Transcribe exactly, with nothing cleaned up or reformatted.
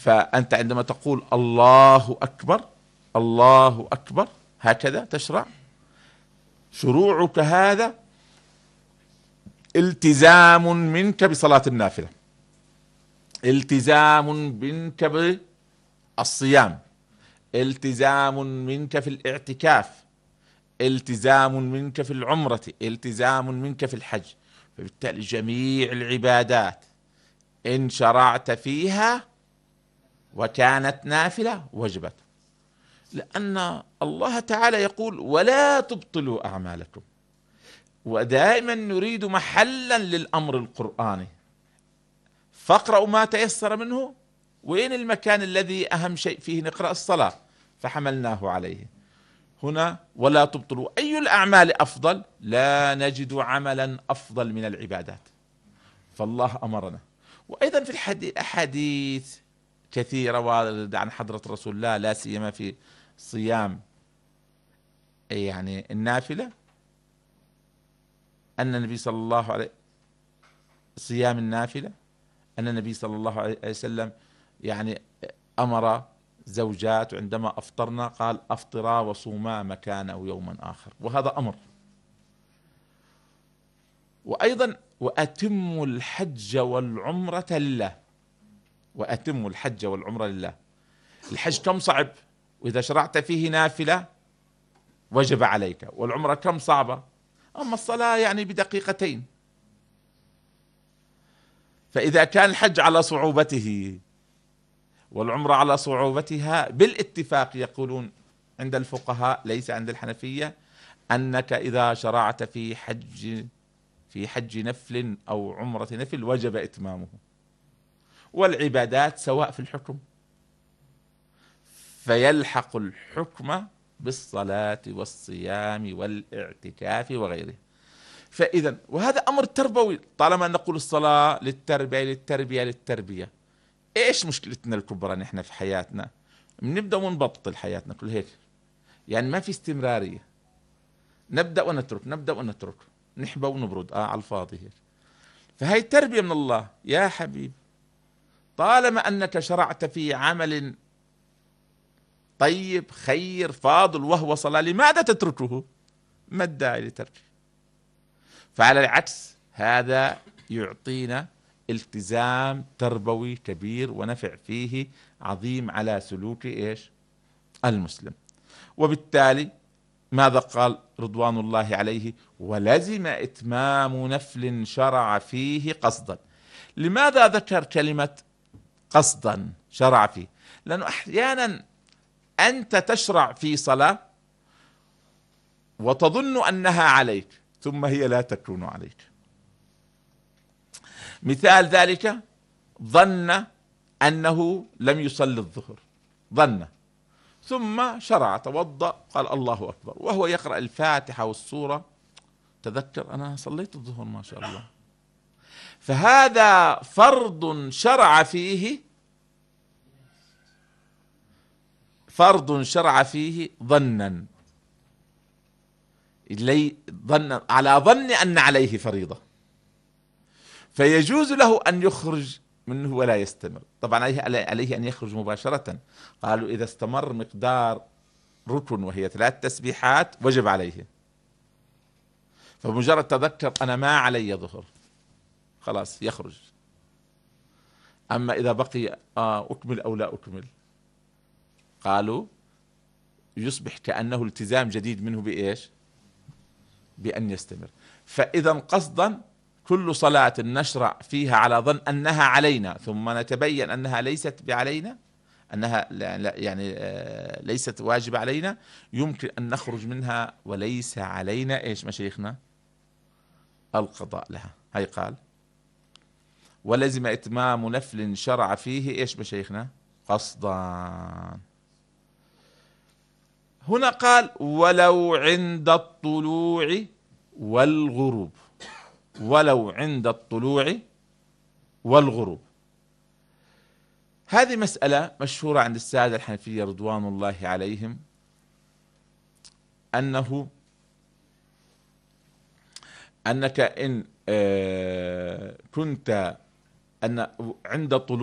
فأنت عندما تقول الله أكبر الله أكبر هكذا تشرع، شروعك هذا التزام منك بصلاة النافلة، التزام منك بالصيام، التزام منك في الاعتكاف، التزام منك في العمرة، التزام منك في الحج. فبالتالي جميع العبادات إن شرعت فيها وكانت نافلة وجبت، لأن الله تعالى يقول ولا تبطلوا أعمالكم، ودائما نريد محلا للأمر القرآني، فاقرأوا ما تيسر منه. وين المكان الذي أهم شيء فيه نقرأ الصلاة فحملناه عليه. هنا ولا تبطلوا، أي الأعمال أفضل؟ لا نجد عملا أفضل من العبادات، فالله أمرنا. وأيضا في الحديث أحاديث كثيرة واردة عن حضرة رسول الله، لا سيما في صيام يعني النافلة، أن النبي صلى الله عليه صيام النافلة أن النبي صلى الله عليه وسلم يعني أمر زوجات عندما أفطرنا قال أفطرا وصوما مكان أو يوما آخر، وهذا أمر. وأيضا وأتموا الحج والعمرة لله، وأتموا الحج والعمرة لله. الحج كم صعب، وإذا شرعت فيه نافلة وجب عليك، والعمرة كم صعبة، أما الصلاة يعني بدقيقتين. فإذا كان الحج على صعوبته والعمرة على صعوبتها، بالاتفاق يقولون عند الفقهاء ليس عند الحنفية أنك إذا شرعت في حج في حج نفل أو عمرة نفل وجب إتمامه. والعبادات سواء في الحكم، فيلحق الحكم بالصلاة والصيام والاعتكاف وغيره. فإذا وهذا أمر تربوي، طالما نقول الصلاة للتربية للتربية للتربية. إيش مشكلتنا الكبرى نحن في حياتنا؟ بنبدأ ونبطل حياتنا كل هيك، يعني ما في استمرارية، نبدأ ونترك نبدأ ونترك، نحبى ونبرد آه على الفاضي هيك. فهي تربية من الله يا حبيب، طالما أنك شرعت في عمل طيب خير فاضل وهو صلاة، لماذا تتركه؟ ما الداعي لتركه؟ فعلى العكس هذا يعطينا التزام تربوي كبير ونفع فيه عظيم على سلوك ايش؟ المسلم. وبالتالي ماذا قال رضوان الله عليه؟ ولزم إتمام نفل شرع فيه قصدا. لماذا ذكر كلمة قصدا شرع فيه؟ لأنه أحيانا أنت تشرع في صلاة وتظن أنها عليك ثم هي لا تكون عليك. مثال ذلك ظن أنه لم يصلي الظهر، ظن، ثم شرع توضأ قال الله أكبر، وهو يقرأ الفاتحة والسورة تذكر أنا صليت الظهر ما شاء الله. فهذا فرض شرع فيه فرض شرع فيه ظنا، ظن على ظن أن عليه فريضة، فيجوز له أن يخرج منه ولا يستمر. طبعا عليه أن يخرج مباشرة، قالوا إذا استمر مقدار ركن وهي ثلاث تسبيحات وجب عليه، فمجرد تذكر أنا ما علي ظهر خلاص يخرج. أما إذا بقي آه أكمل أو لا أكمل، قالوا يصبح كأنه التزام جديد منه بإيش؟ بأن يستمر. فإذا قصدا كل صلاة نشرع فيها على ظن أنها علينا ثم نتبين أنها ليست بعلينا، أنها يعني ليست واجب علينا، يمكن أن نخرج منها وليس علينا إيش مشايخنا؟ القضاء لها. هي قال ولزم إتمام نفل شرع فيه إيش مشايخنا؟ قصدا. هنا قال ولو عند الطلوع والغروب، ولو عند الطلوع والغروب. هذه مسألة مشهورة عند السادة الحنفية رضوان الله عليهم، أنه أنك إن كنت أن عند الطلوع